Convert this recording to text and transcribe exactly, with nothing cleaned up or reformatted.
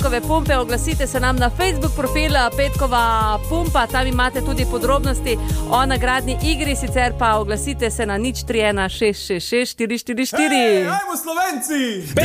Petkove pumpe, oglasite se nam na Facebook profil Petkova pumpa, tam imate tudi podrobnosti o nagradni igri, sicer pa oglasite se na nič tri ena šest šest šest štiri štiri štiri. Hej, ajmo Slovenci!